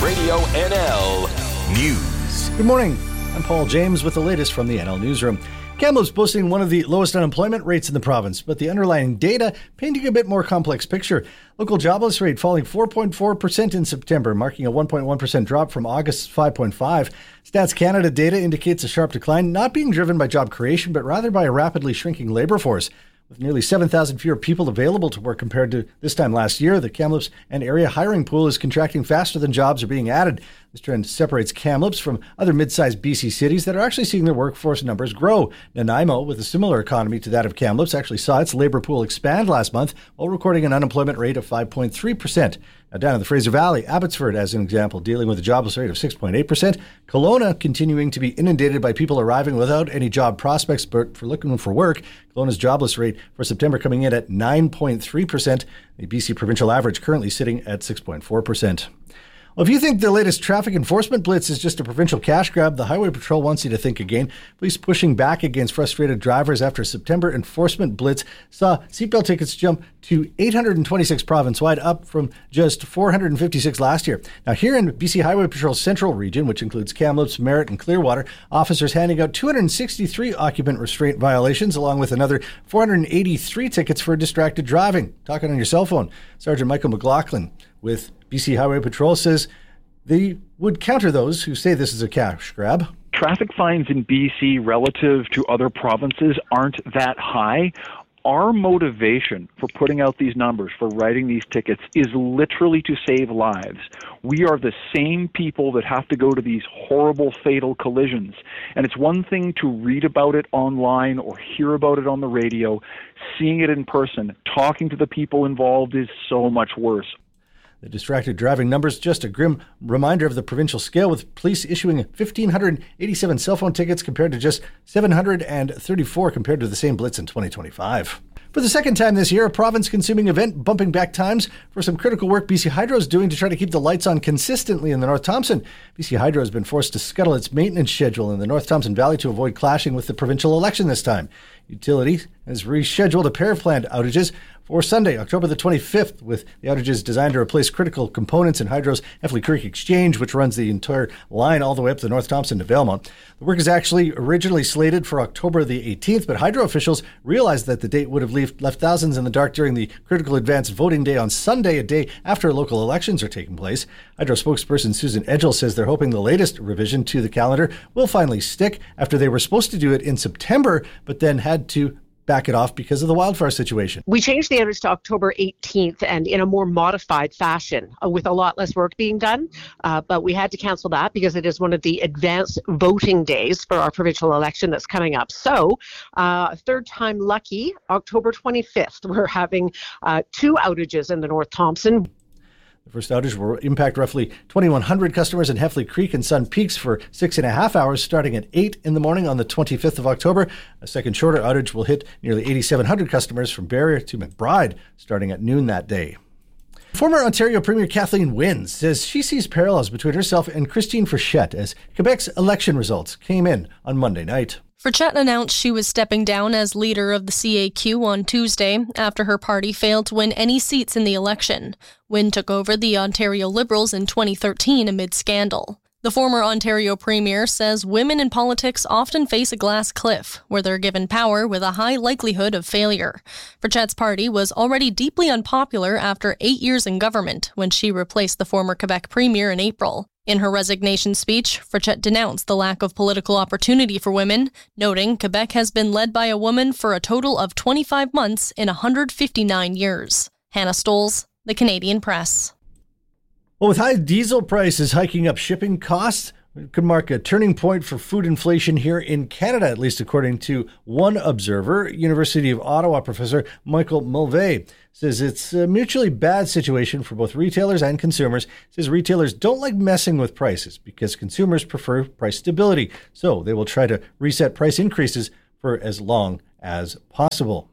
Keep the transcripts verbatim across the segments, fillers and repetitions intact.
Radio N L News. Good morning. I'm Paul James with the latest from the N L Newsroom. Kamloops boasting one of the lowest unemployment rates in the province, but the underlying data painting a bit more complex picture. Local jobless rate falling four point four percent in September, marking a one point one percent drop from August's five point five. Stats Canada data indicates a sharp decline, not being driven by job creation, but rather by a rapidly shrinking labor force. With nearly seven thousand fewer people available to work compared to this time last year, the Kamloops and area hiring pool is contracting faster than jobs are being added. This trend separates Kamloops from other mid-sized B C cities that are actually seeing their workforce numbers grow. Nanaimo, with a similar economy to that of Kamloops, actually saw its labor pool expand last month while recording an unemployment rate of five point three percent. Now, down in the Fraser Valley, Abbotsford, as an example, dealing with a jobless rate of six point eight percent. Kelowna continuing to be inundated by people arriving without any job prospects, but for looking for work. Kelowna's jobless rate for September coming in at nine point three percent. The B C provincial average currently sitting at six point four percent. Well, if you think the latest traffic enforcement blitz is just a provincial cash grab, the Highway Patrol wants you to think again. Police pushing back against frustrated drivers after a September enforcement blitz saw seatbelt tickets jump to eight hundred twenty-six province-wide, up from just four hundred fifty-six last year. Now, here in B C Highway Patrol's central region, which includes Kamloops, Merritt, and Clearwater, officers handing out two hundred sixty-three occupant restraint violations, along with another four hundred eighty-three tickets for distracted driving. Talking on your cell phone, Sergeant Michael McLaughlin with B C Highway Patrol says they would counter those who say this is a cash grab. Traffic fines in B C relative to other provinces aren't that high. Our motivation for putting out these numbers, for writing these tickets, is literally to save lives. We are the same people that have to go to these horrible, fatal collisions. And it's one thing to read about it online or hear about it on the radio. Seeing it in person, talking to the people involved, is so much worse. The distracted driving numbers, just a grim reminder of the provincial scale, with police issuing one thousand five hundred eighty-seven cell phone tickets compared to just seven hundred thirty-four compared to the same blitz in twenty twenty-five. For the second time this year, a province-consuming event bumping back times for some critical work B C Hydro is doing to try to keep the lights on consistently in the North Thompson. B C Hydro has been forced to scuttle its maintenance schedule in the North Thompson Valley to avoid clashing with the provincial election this time. Utility has rescheduled a pair of planned outages for Sunday, October the twenty-fifth, with the outages designed to replace critical components in Hydro's Heffley Creek Exchange, which runs the entire line all the way up to North Thompson to Valemount. The work is actually originally slated for October the eighteenth, but Hydro officials realized that the date would have left, left thousands in the dark during the critical advance voting day on Sunday, a day after local elections are taking place. Hydro spokesperson Susan Edgell says they're hoping the latest revision to the calendar will finally stick, after they were supposed to do it in September, but then had to back it off because of the wildfire situation. We changed the outage to October eighteenth, and in a more modified fashion, uh, with a lot less work being done. Uh, but we had to cancel that because it is one of the advanced voting days for our provincial election that's coming up. So, uh, third time lucky, October twenty-fifth, we're having uh, two outages in the North Thompson. The first outage will impact roughly twenty-one hundred customers in Heffley Creek and Sun Peaks for six and a half hours, starting at eight in the morning on the twenty-fifth of October. A second shorter outage will hit nearly eighty-seven hundred customers from Barrier to McBride, starting at noon that day. Former Ontario Premier Kathleen Wynne says she sees parallels between herself and Christine Frechette as Quebec's election results came in on Monday night. Frechette announced she was stepping down as leader of the C A Q on Tuesday after her party failed to win any seats in the election. Wynne took over the Ontario Liberals in twenty thirteen amid scandal. The former Ontario Premier says women in politics often face a glass cliff, where they're given power with a high likelihood of failure. Frechette's party was already deeply unpopular after eight years in government, when she replaced the former Quebec Premier in April. In her resignation speech, Frechette denounced the lack of political opportunity for women, noting Quebec has been led by a woman for a total of twenty-five months in one hundred fifty-nine years. Hannah Stoles, The Canadian Press. Well, with high diesel prices hiking up shipping costs, it could mark a turning point for food inflation here in Canada, at least according to one observer. University of Ottawa professor Michael Mulvey says it's a mutually bad situation for both retailers and consumers. Says retailers don't like messing with prices because consumers prefer price stability, so they will try to reset price increases for as long as possible.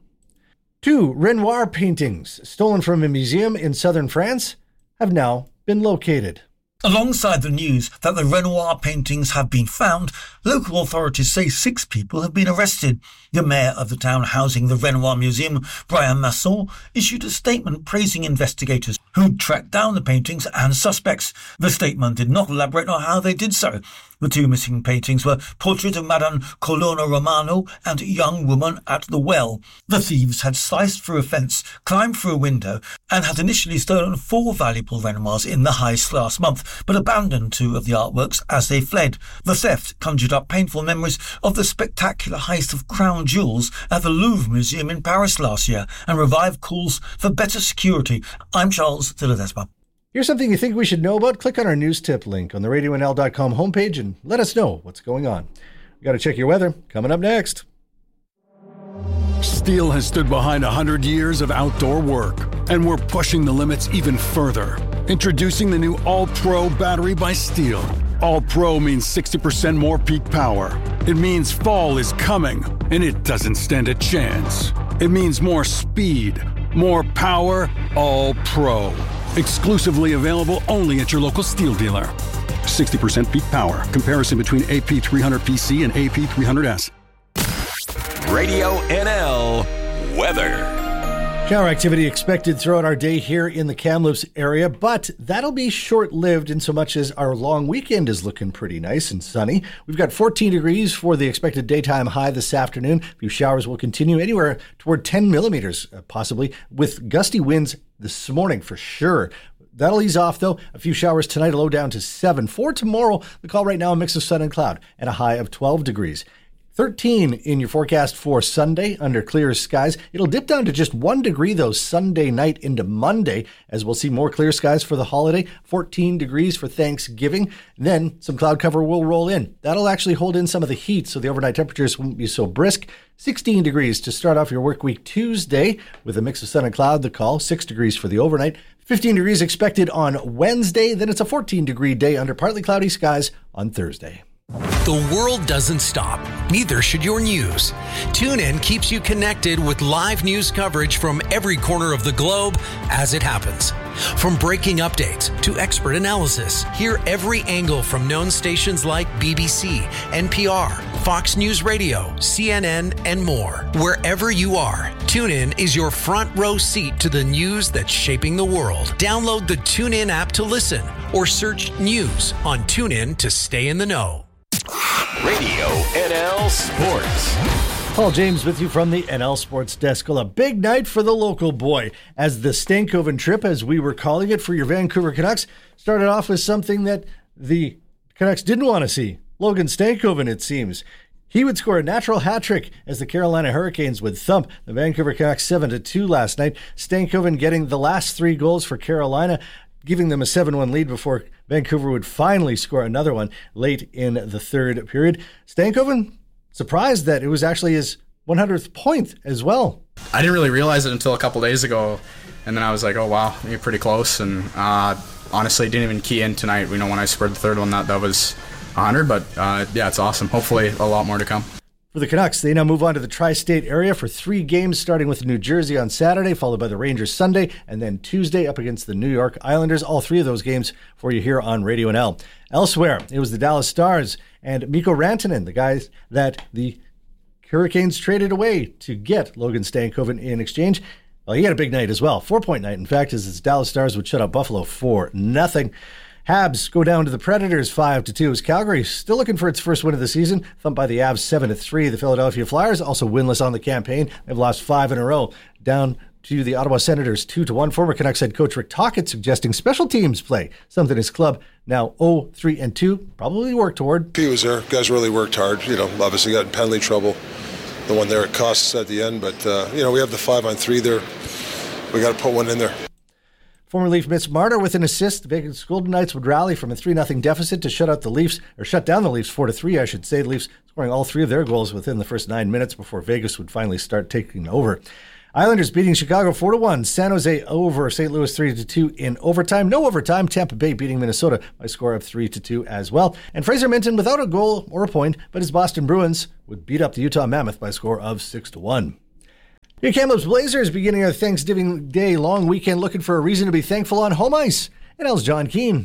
Two Renoir paintings stolen from a museum in southern France have now been located. Alongside the news that the Renoir paintings have been found, local authorities say six people have been arrested. The mayor of the town housing the Renoir Museum, Brian Masson, issued a statement praising investigators who tracked down the paintings and suspects. The statement did not elaborate on how they did so. The two missing paintings were Portrait of Madame Colonna Romano and Young Woman at the Well. The thieves had sliced through a fence, climbed through a window, and had initially stolen four valuable Renoirs in the heist last month, but abandoned two of the artworks as they fled. The theft conjured up painful memories of the spectacular heist of crown jewels at the Louvre Museum in Paris last year, and revived calls for better security. I'm Charles de Ledesma. Here's something you think we should know about. Click on our news tip link on the radio n l dot com homepage and let us know what's going on. We got to check your weather. Coming up next. Steel has stood behind one hundred years of outdoor work, and we're pushing the limits even further. Introducing the new All-Pro battery by Steel. All-Pro means sixty percent more peak power. It means fall is coming, and it doesn't stand a chance. It means more speed, more power, All-Pro. Exclusively available only at your local Steel dealer. sixty percent peak power. Comparison between A P three hundred P C and A P three hundred S. Radio N L weather. Shower activity expected throughout our day here in the Kamloops area, but that'll be short-lived in so much as our long weekend is looking pretty nice and sunny. We've got fourteen degrees for the expected daytime high this afternoon. A few showers will continue anywhere toward ten millimeters, uh, possibly, with gusty winds this morning for sure. That'll ease off, though. A few showers tonight, a low down to seven. For tomorrow, the call right now, a mix of sun and cloud, and a high of twelve degrees. thirteen in your forecast for Sunday under clear skies. It'll dip down to just one degree, though, Sunday night into Monday, as we'll see more clear skies for the holiday. fourteen degrees for Thanksgiving. Then some cloud cover will roll in. That'll actually hold in some of the heat, so the overnight temperatures won't be so brisk. sixteen degrees to start off your work week Tuesday with a mix of sun and cloud, the call. six degrees for the overnight. fifteen degrees expected on Wednesday. Then it's a fourteen degree day under partly cloudy skies on Thursday. The world doesn't stop. Neither should your news. TuneIn keeps you connected with live news coverage from every corner of the globe as it happens. From breaking updates to expert analysis, hear every angle from known stations like B B C, N P R, Fox News Radio, C N N, and more. Wherever you are, TuneIn is your front row seat to the news that's shaping the world. Download the TuneIn app to listen or search news on TuneIn to stay in the know. Radio N L Sports. Paul James with you from the N L Sports Desk. Well, a big night for the local boy, as the Stankoven trip, as we were calling it, for your Vancouver Canucks, started off with something that the Canucks didn't want to see. Logan Stankoven, it seems. He would score a natural hat trick as the Carolina Hurricanes would thump the Vancouver Canucks seven to two last night. Stankoven getting the last three goals for Carolina, giving them a seven one lead before Vancouver would finally score another one late in the third period. Stankoven surprised that it was actually his one hundredth point as well. I didn't really realize it until a couple days ago, and then I was like, oh wow, you're pretty close. And uh, honestly, didn't even key in tonight. We know when I scored the third one that that was one hundred, but uh, yeah, it's awesome. Hopefully a lot more to come. For the Canucks, they now move on to the tri-state area for three games, starting with New Jersey on Saturday, followed by the Rangers Sunday, and then Tuesday up against the New York Islanders. All three of those games for you here on Radio N L. Elsewhere, it was the Dallas Stars and Mikko Rantanen, the guys that the Hurricanes traded away to get Logan Stankoven in exchange. Well, he had a big night as well. Four-point night, in fact, as his Dallas Stars would shut out Buffalo for nothing. Habs go down to the Predators five to two as Calgary still looking for its first win of the season, thumped by the Avs seven to three. The Philadelphia Flyers also winless on the campaign. They've lost five in a row, down to the Ottawa Senators two to one. Former Canucks head coach Rick Tocchet suggesting special teams play, something his club now oh three and two probably work toward. He was there. Guys really worked hard. You know, obviously got in penalty trouble. The one there it costs at the end, but uh, you know, we have the five on three there. We got to put one in there. Former Leaf Mitch Marner with an assist. The Vegas Golden Knights would rally from a three nothing deficit to shut out the Leafs, or shut down the Leafs four to three, I should say. The Leafs scoring all three of their goals within the first nine minutes before Vegas would finally start taking over. Islanders beating Chicago four to one. San Jose over Saint Louis three to two in overtime. No overtime. Tampa Bay beating Minnesota by a score of three to two as well. And Fraser Minton without a goal or a point, but his Boston Bruins would beat up the Utah Mammoth by a score of six to one. Your Kamloops Blazers beginning our Thanksgiving Day long weekend looking for a reason to be thankful on home ice. And L's John Keane.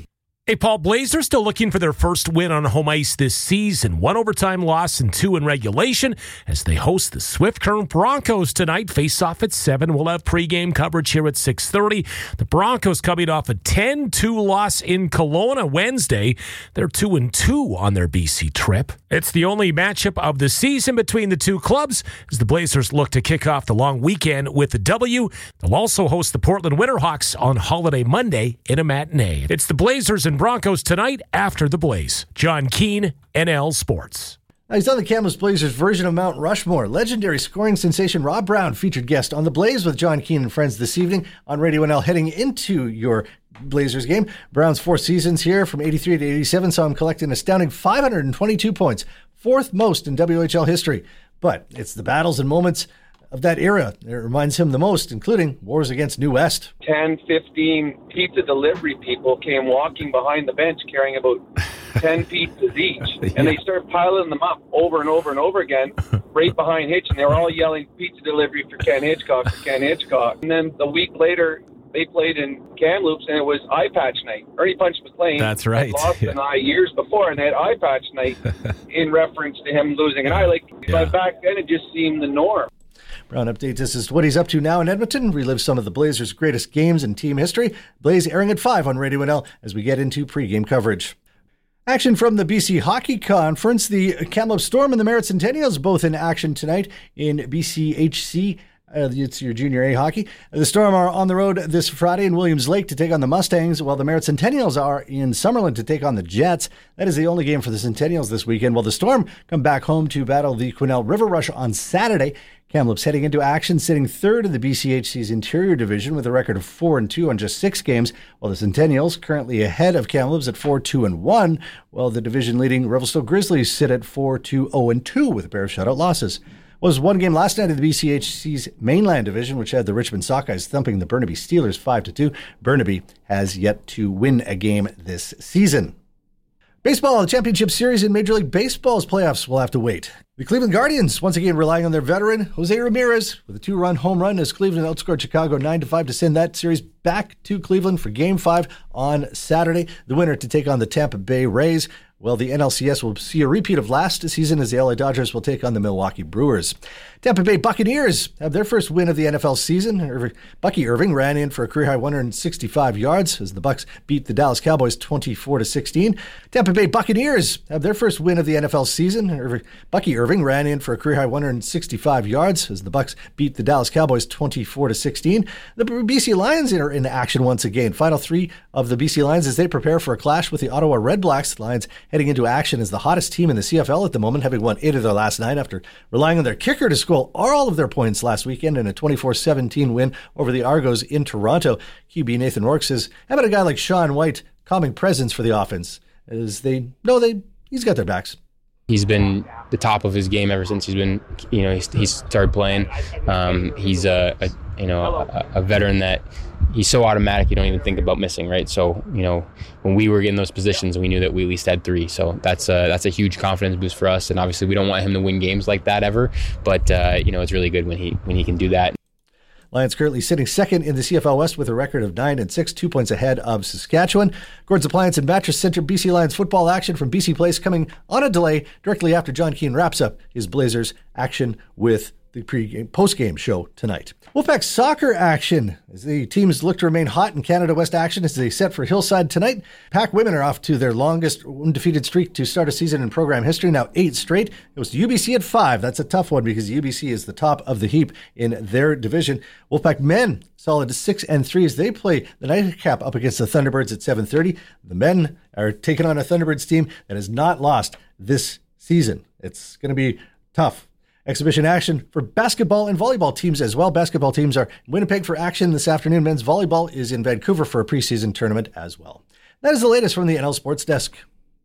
Hey, Paul, Blazers still looking for their first win on home ice this season. One overtime loss and two in regulation as they host the Swift Current Broncos tonight. Face off at seven. We'll have pregame coverage here at six thirty. The Broncos coming off a ten two loss in Kelowna Wednesday. They're two and two on their B C trip. It's the only matchup of the season between the two clubs as the Blazers look to kick off the long weekend with a W. They'll also host the Portland Winterhawks on Holiday Monday in a matinee. It's the Blazers and Broncos tonight after the Blaze. John Keane, N L Sports. He's on the Kamloops Blazers version of Mount Rushmore. Legendary scoring sensation Rob Brown, featured guest on the Blaze with John Keane and friends this evening on Radio N L heading into your Blazers game. Brown's four seasons here from eighty-three to eighty-seven saw him collect an astounding five hundred twenty-two points, fourth most in W H L history. But it's the battles and moments of that era that reminds him the most, including wars against New West. ten, fifteen pizza delivery people came walking behind the bench carrying about ten pizzas each. Yeah. And they started piling them up over and over and over again, right behind Hitch. And they were all yelling, pizza delivery for Ken Hitchcock, for Ken Hitchcock. And then the week later, they played in Kamloops, and it was eye patch night. Ernie Punch McLean That's right. had lost yeah. an eye years before, and they had eye patch night in reference to him losing an eye. Like, yeah. But back then, it just seemed the norm. Brown updates us as to what he's up to now in Edmonton. Relive some of the Blazers' greatest games in team history. Blaze airing at five on Radio N L as we get into pregame coverage. Action from the B C Hockey Conference. The Kamloops Storm and the Merritt Centennials both in action tonight in B C H C. Uh, it's your junior A hockey. The Storm are on the road this Friday in Williams Lake to take on the Mustangs, while the Merritt Centennials are in Summerlin to take on the Jets. That is the only game for the Centennials this weekend, while the Storm come back home to battle the Quesnel River Rush on Saturday. Kamloops heading into action, sitting third in the B C H C's Interior Division with a record of four and two on just six games, while the Centennials currently ahead of Kamloops at four two and one, while the division-leading Revelstoke Grizzlies sit at four two oh and two with a pair of shutout losses. Was one game last night in the B C H C's Mainland Division, which had the Richmond Sockeyes thumping the Burnaby Steelers five to two. Burnaby has yet to win a game this season. Baseball, the Championship Series in Major League Baseball's playoffs will have to wait. The Cleveland Guardians, once again relying on their veteran, Jose Ramirez, with a two-run home run as Cleveland outscored Chicago nine to five to send that series back to Cleveland for Game five on Saturday. The winner to take on the Tampa Bay Rays. Well, the N L C S will see a repeat of last season as the L A Dodgers will take on the Milwaukee Brewers. Tampa Bay Buccaneers have their first win of the N F L season. Bucky Irving ran in for a career-high one hundred sixty-five yards as the Bucs beat the Dallas Cowboys twenty-four to sixteen. Tampa Bay Buccaneers have their first win of the N F L season. Bucky Irving ran in for a career-high one hundred sixty-five yards as the Bucs beat the Dallas Cowboys twenty-four to sixteen. The B C Lions are in action once again. Final three of the B C Lions as they prepare for a clash with the Ottawa Redblacks. The Lions heading into action as the hottest team in the C F L at the moment, having won eight of their last nine after relying on their kicker to score all of their points last weekend in a twenty-four seventeen win over the Argos in Toronto. Q B Nathan Rourke says, how about a guy like Sean White, calming presence for the offense, as they know they he's got their backs. He's been the top of his game ever since he's been, you know, he's, he's started playing. Um, he's a, a, you know, a, a veteran that he's so automatic you don't even think about missing, right? So, you know, when we were in those positions, we knew that we at least had three. So that's a, that's a huge confidence boost for us. And obviously, we don't want him to win games like that ever. But uh, you know, it's really good when he when he can do that. Lions currently sitting second in the C F L West with a record of nine and six, two points ahead of Saskatchewan. Gordon's Appliance and Mattress Center, B C Lions football action from B C Place coming on a delay directly after John Keane wraps up his Blazers action with the pre-game, post-game show tonight. Wolfpack soccer action as the teams look to remain hot in Canada West action as they set for Hillside tonight. Pack women are off to their longest undefeated streak to start a season in program history, now eight straight. It was U B C at five. That's a tough one because U B C is the top of the heap in their division. Wolfpack men solid six and three as they play the nightcap up against the Thunderbirds at seven thirty. The men are taking on a Thunderbirds team that has not lost this season. It's going to be tough. Exhibition action for basketball and volleyball teams as well. Basketball teams are in Winnipeg for action this afternoon. Men's volleyball is in Vancouver for a preseason tournament as well. That is the latest from the N L Sports Desk.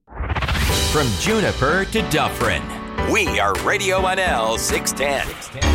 From Juniper to Dufferin, we are Radio N L six ten.